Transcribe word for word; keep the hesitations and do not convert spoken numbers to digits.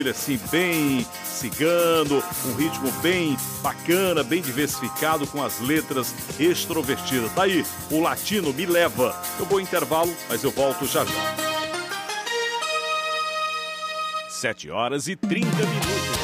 assim, bem cigano, um ritmo bem bacana, bem diversificado, com as letras extrovertidas. Tá aí, o Latino Me Leva. Eu vou intervalo, mas eu volto já já. sete horas e trinta minutos.